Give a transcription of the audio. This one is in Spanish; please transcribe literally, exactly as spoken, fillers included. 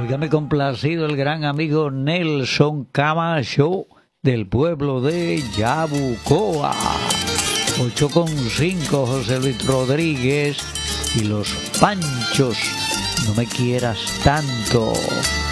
Óigame, complacido el gran amigo Nelson Camacho del pueblo de Yabucoa. ocho con cinco, José Luis Rodríguez y los Panchos. No me quieras tanto.